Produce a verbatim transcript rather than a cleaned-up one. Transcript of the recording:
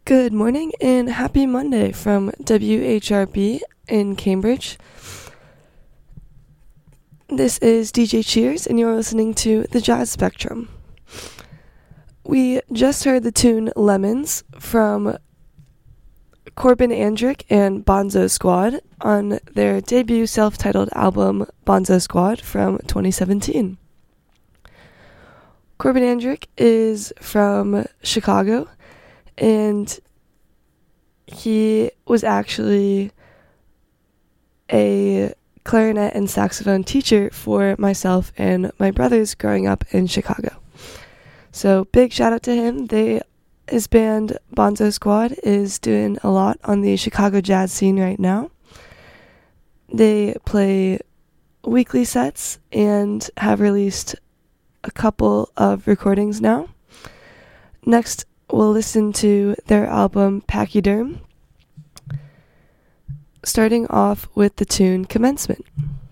Good morning and happy Monday from W H R B in Cambridge. This is D J Cheers and you're listening to The Jazz Spectrum. We just heard the tune Lemons from Corbin Andrick and Bonzo Squad on their debut self-titled album Bonzo Squad from twenty seventeen. Corbin Andrick is from Chicago, and he was actually a clarinet and saxophone teacher for myself and my brothers growing up in Chicago. So big shout out to him. They, his band Bonzo Squad is doing a lot on the Chicago jazz scene right now. They play weekly sets and have released a couple of recordings now. Next, we'll listen to their album Pachyderm, starting off with the tune Commencement.